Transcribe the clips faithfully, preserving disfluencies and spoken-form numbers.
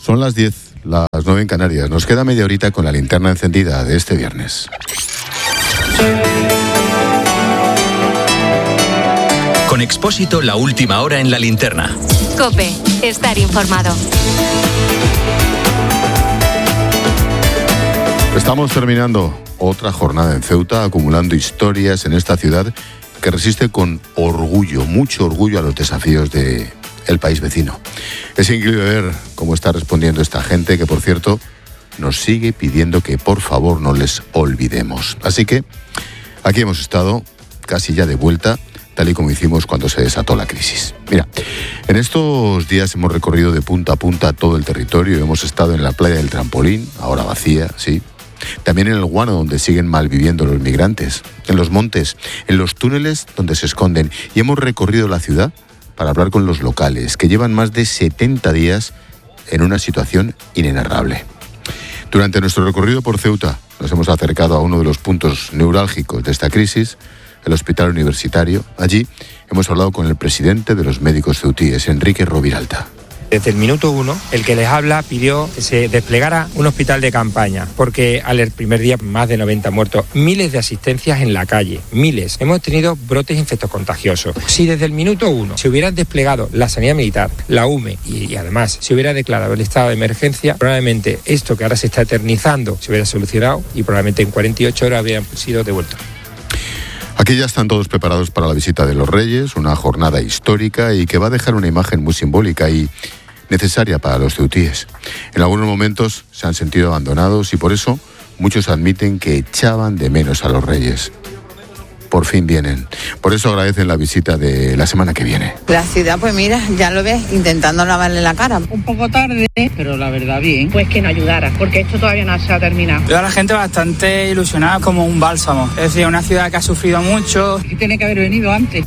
Son las diez, las nueve en Canarias. Nos queda media horita con la linterna encendida de este viernes. Con Expósito, la última hora en la linterna. COPE, estar informado. Estamos terminando otra jornada en Ceuta, acumulando historias en esta ciudad que resiste con orgullo, mucho orgullo a los desafíos de el país vecino. Es increíble ver cómo está respondiendo esta gente que, por cierto, nos sigue pidiendo que por favor no les olvidemos. Así que aquí hemos estado casi ya de vuelta, tal y como hicimos cuando se desató la crisis. Mira, en estos días hemos recorrido de punta a punta todo el territorio. Hemos estado en la playa del Trampolín, ahora vacía, sí. También en el Guano, donde siguen malviviendo los migrantes. En los montes, en los túneles donde se esconden. Y hemos recorrido la ciudad para hablar con los locales, que llevan más de setenta días en una situación inenarrable. Durante nuestro recorrido por Ceuta, nos hemos acercado a uno de los puntos neurálgicos de esta crisis, el Hospital Universitario. Allí hemos hablado con el presidente de los médicos ceutíes, Enrique Roviralta. Desde el minuto uno, el que les habla pidió que se desplegara un hospital de campaña, porque al primer día más de noventa muertos, miles de asistencias en la calle, miles. Hemos tenido brotes infectocontagiosos. Si desde el minuto uno se hubieran desplegado la sanidad militar, la U M E y, y además se hubiera declarado el estado de emergencia, probablemente esto que ahora se está eternizando se hubiera solucionado y probablemente en cuarenta y ocho horas habrían sido devueltos. Aquí ya están todos preparados para la visita de los Reyes, una jornada histórica y que va a dejar una imagen muy simbólica y necesaria para los ceutíes. En algunos momentos se han sentido abandonados y por eso muchos admiten que echaban de menos a los Reyes. Por fin vienen. Por eso agradecen la visita de la semana que viene. La ciudad, pues mira, ya lo ves, intentando lavarle la cara. Un poco tarde, pero la verdad bien. Pues que nos ayudara, porque esto todavía no se ha terminado. Veo a la gente bastante ilusionada, como un bálsamo. Es decir, una ciudad que ha sufrido mucho. Y tiene que haber venido antes.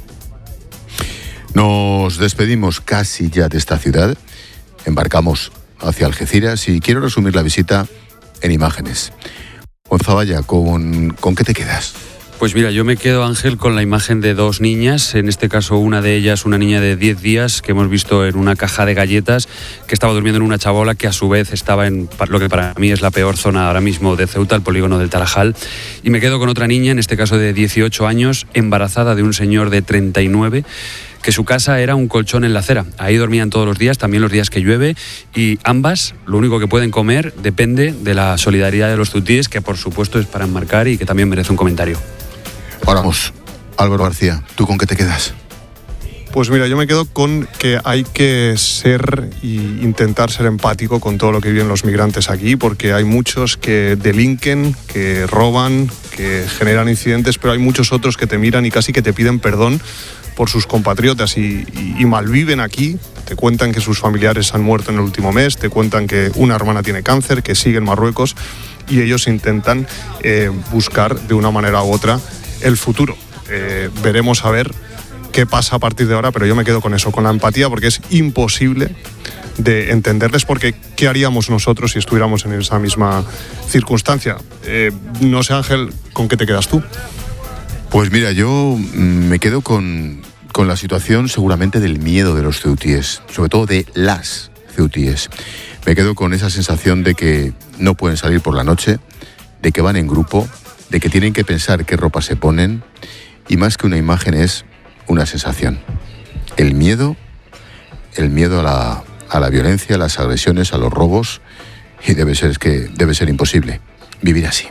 Nos despedimos casi ya de esta ciudad. Embarcamos hacia Algeciras y quiero resumir la visita en imágenes. Gonzaballa, ¿con, ¿con qué te quedas? Pues mira, yo me quedo, Ángel, con la imagen de dos niñas, en este caso una de ellas, una niña de diez días que hemos visto en una caja de galletas, que estaba durmiendo en una chabola que a su vez estaba en lo que para mí es la peor zona ahora mismo de Ceuta, el polígono del Tarajal. Y me quedo con otra niña, en este caso de dieciocho años, embarazada de un señor de treinta y nueve, que su casa era un colchón en la acera. Ahí dormían todos los días, también los días que llueve, y ambas, lo único que pueden comer depende de la solidaridad de los ceutíes, que por supuesto es para enmarcar y que también merece un comentario. Ahora vamos, Álvaro García, ¿tú con qué te quedas? Pues mira, yo me quedo con que hay que ser e intentar ser empático con todo lo que viven los migrantes aquí, porque hay muchos que delinquen, que roban, que generan incidentes, pero hay muchos otros que te miran y casi que te piden perdón por sus compatriotas y, y, y malviven aquí. Te cuentan que sus familiares han muerto en el último mes, te cuentan que una hermana tiene cáncer, que sigue en Marruecos, y ellos intentan eh, buscar de una manera u otra el futuro. Eh, veremos a ver qué pasa a partir de ahora, pero yo me quedo con eso, con la empatía, porque es imposible de entenderles, porque ¿qué haríamos nosotros si estuviéramos en esa misma circunstancia? Eh, no sé, Ángel, ¿con qué te quedas tú? Pues mira, yo me quedo con, con la situación seguramente del miedo de los ceutíes, sobre todo de las ceutíes. Me quedo con esa sensación de que no pueden salir por la noche, de que van en grupo, de que tienen que pensar qué ropa se ponen, y más que una imagen es una sensación. El miedo, el miedo a la, a la violencia, a las agresiones, a los robos, y debe ser, es que debe ser imposible vivir así.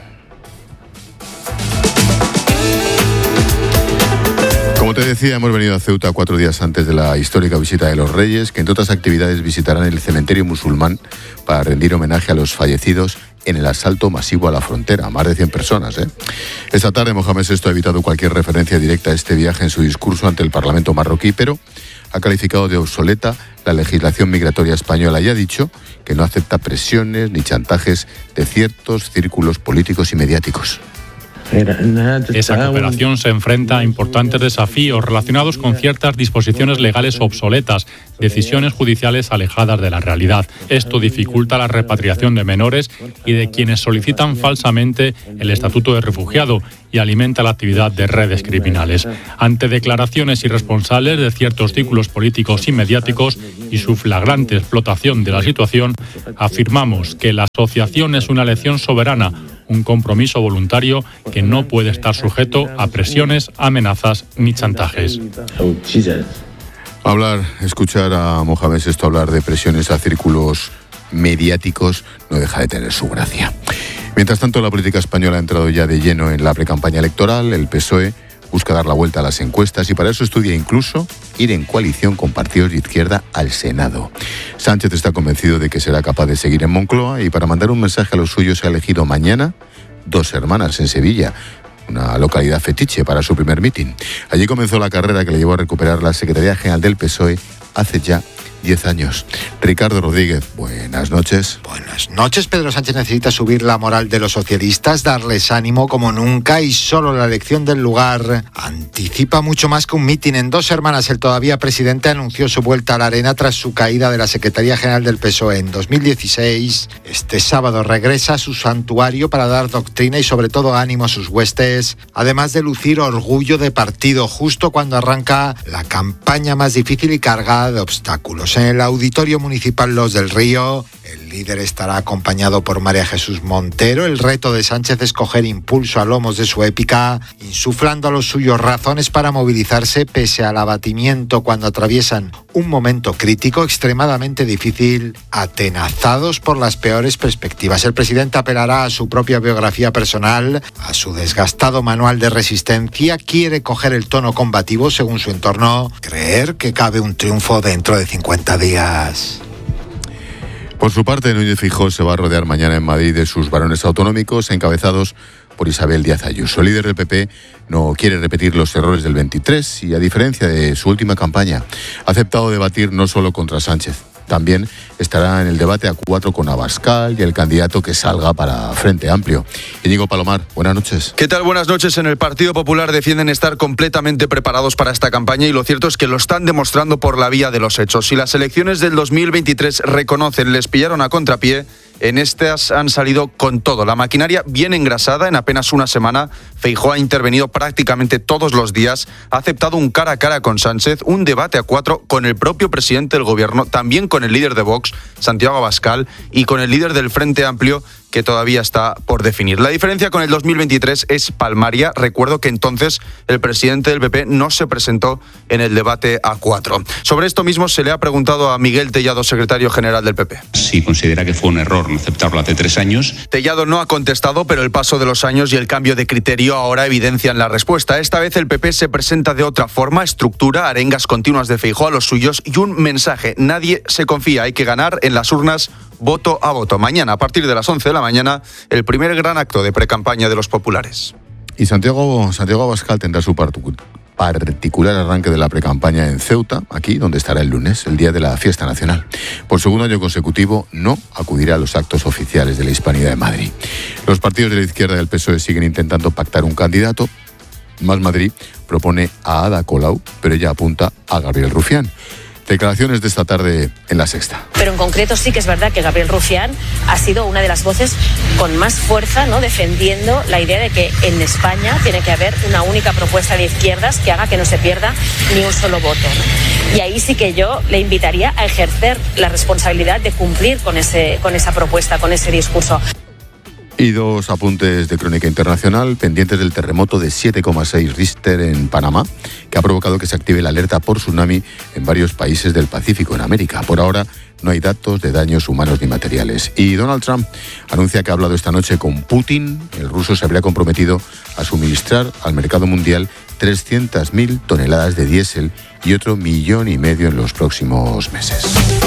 Como te decía, hemos venido a Ceuta cuatro días antes de la histórica visita de los Reyes, que entre otras actividades visitarán el cementerio musulmán para rendir homenaje a los fallecidos en el asalto masivo a la frontera, más de cien personas. ¿eh? Esta tarde Mohamed sexto ha evitado cualquier referencia directa a este viaje en su discurso ante el Parlamento marroquí, pero ha calificado de obsoleta la legislación migratoria española y ha dicho que no acepta presiones ni chantajes de ciertos círculos políticos y mediáticos. Esa cooperación se enfrenta a importantes desafíos relacionados con ciertas disposiciones legales obsoletas, decisiones judiciales alejadas de la realidad. Esto dificulta la repatriación de menores y de quienes solicitan falsamente el estatuto de refugiado y alimenta la actividad de redes criminales. Ante declaraciones irresponsables de ciertos círculos políticos y mediáticos y su flagrante explotación de la situación, afirmamos que la asociación es una elección soberana, un compromiso voluntario que no puede estar sujeto a presiones, amenazas ni chantajes. Hablar, escuchar a Mohamed Sexto hablar de presiones a círculos mediáticos no deja de tener su gracia. Mientras tanto, la política española ha entrado ya de lleno en la precampaña electoral. El P S O E busca dar la vuelta a las encuestas y para eso estudia incluso ir en coalición con partidos de izquierda al Senado. Sánchez está convencido de que será capaz de seguir en Moncloa y para mandar un mensaje a los suyos ha elegido mañana Dos Hermanas en Sevilla, una localidad fetiche para su primer mitin. Allí comenzó la carrera que le llevó a recuperar la Secretaría General del P S O E hace ya diez años. Ricardo Rodríguez, buenas noches. Buenas noches. Pedro Sánchez necesita subir la moral de los socialistas, darles ánimo como nunca y solo la elección del lugar anticipa mucho más que un mitin. En Dos Hermanas, el todavía presidente anunció su vuelta a la arena tras su caída de la Secretaría General del P S O E en dos mil dieciséis. Este sábado regresa a su santuario para dar doctrina y sobre todo ánimo a sus huestes, además de lucir orgullo de partido justo cuando arranca la campaña más difícil y cargada de obstáculos. En el Auditorio Municipal Los del Río, el líder estará acompañado por María Jesús Montero. El reto de Sánchez es coger impulso a lomos de su épica, insuflando a los suyos razones para movilizarse pese al abatimiento cuando atraviesan un momento crítico extremadamente difícil, atenazados por las peores perspectivas. El presidente apelará a su propia biografía personal, a su desgastado manual de resistencia. Quiere coger el tono combativo según su entorno, creer que cabe un triunfo dentro de cincuenta días. Por su parte, Núñez Feijóo se va a rodear mañana en Madrid de sus varones autonómicos encabezados por Isabel Díaz Ayuso. El líder del P P no quiere repetir los errores del veintitrés y, a diferencia de su última campaña, ha aceptado debatir no solo contra Sánchez. También estará en el debate a cuatro con Abascal y el candidato que salga para Frente Amplio. Íñigo Palomar, buenas noches. ¿Qué tal? Buenas noches. En el Partido Popular defienden estar completamente preparados para esta campaña y lo cierto es que lo están demostrando por la vía de los hechos. Si las elecciones del dos mil veintitrés reconocen, les pillaron a contrapié, en estas han salido con todo. La maquinaria bien engrasada. En apenas una semana, Feijóo ha intervenido prácticamente todos los días, ha aceptado un cara a cara con Sánchez, un debate a cuatro con el propio presidente del gobierno, también con el líder de Vox, Santiago Abascal, y con el líder del Frente Amplio, que todavía está por definir. La diferencia con el dos mil veintitrés es palmaria. Recuerdo que entonces el presidente del P P no se presentó en el debate a cuatro. Sobre esto mismo se le ha preguntado a Miguel Tellado, secretario general del P P. Si considera que fue un error no aceptarlo hace tres años. Tellado no ha contestado, pero el paso de los años y el cambio de criterio ahora evidencian la respuesta. Esta vez el P P se presenta de otra forma, estructura, arengas continuas de Feijóo a los suyos y un mensaje: nadie se confía, hay que ganar en las urnas voto a voto. Mañana, a partir de las once de la mañana, el primer gran acto de precampaña de los populares. Y Santiago, Santiago Abascal tendrá su particular arranque de la precampaña en Ceuta, aquí donde estará el lunes, el día de la fiesta nacional. Por segundo año consecutivo no acudirá a los actos oficiales de la Hispanidad de Madrid. Los partidos de la izquierda del P S O E siguen intentando pactar un candidato. Más Madrid propone a Ada Colau, pero ella apunta a Gabriel Rufián. Declaraciones de esta tarde en La Sexta. Pero en concreto sí que es verdad que Gabriel Rufián ha sido una de las voces con más fuerza, ¿no?, defendiendo la idea de que en España tiene que haber una única propuesta de izquierdas que haga que no se pierda ni un solo voto, ¿no? Y ahí sí que yo le invitaría a ejercer la responsabilidad de cumplir con, ese, con esa propuesta, con ese discurso. Y dos apuntes de crónica internacional pendientes del terremoto de siete coma seis Richter en Panamá, que ha provocado que se active la alerta por tsunami en varios países del Pacífico en América. Por ahora no hay datos de daños humanos ni materiales. Y Donald Trump anuncia que ha hablado esta noche con Putin. El ruso se habría comprometido a suministrar al mercado mundial trescientas mil toneladas de diésel y otro millón y medio en los próximos meses.